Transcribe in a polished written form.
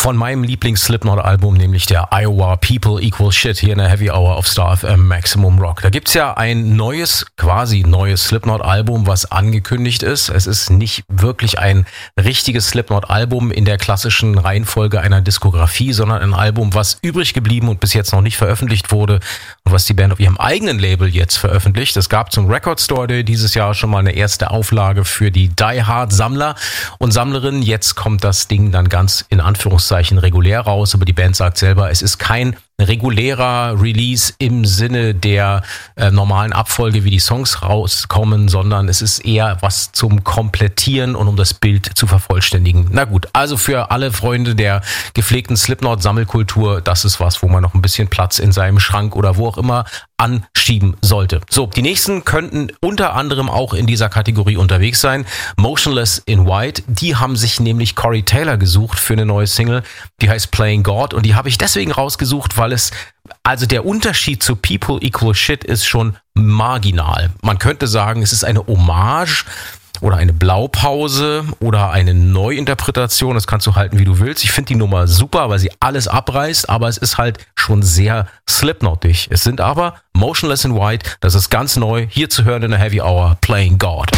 von meinem Lieblings-Slipknot-Album, nämlich der Iowa People Equal Shit hier in der Heavy Hour auf Star FM Maximum Rock. Da gibt's ja ein quasi neues Slipknot-Album, was angekündigt ist. Es ist nicht wirklich ein richtiges Slipknot-Album in der klassischen Reihenfolge einer Diskografie, sondern ein Album, was übrig geblieben und bis jetzt noch nicht veröffentlicht wurde und was die Band auf ihrem eigenen Label jetzt veröffentlicht. Es gab zum Record Store Day dieses Jahr schon mal eine erste Auflage für die Die Hard Sammler und Sammlerinnen. Jetzt kommt das Ding dann ganz in Anführungszeichen regulär raus, aber die Band sagt selber, es ist kein regulärer Release im Sinne der normalen Abfolge, wie die Songs rauskommen, sondern es ist eher was zum Komplettieren und um das Bild zu vervollständigen. Na gut, also für alle Freunde der gepflegten Slipknot-Sammelkultur, das ist was, wo man noch ein bisschen Platz in seinem Schrank oder wo auch immer anschieben sollte. So, die nächsten könnten unter anderem auch in dieser Kategorie unterwegs sein. Motionless in White, die haben sich nämlich Corey Taylor gesucht für eine neue Single, die heißt Playing God und die habe ich deswegen rausgesucht, weil also der Unterschied zu People Equal Shit ist schon marginal. Man könnte sagen, es ist eine Hommage oder eine Blaupause oder eine Neuinterpretation. Das kannst du halten, wie du willst. Ich finde die Nummer super, weil sie alles abreißt, aber es ist halt schon sehr Slipknotig. Es sind aber Motionless in White, das ist ganz neu, hier zu hören in der Heavy Hour, Playing God.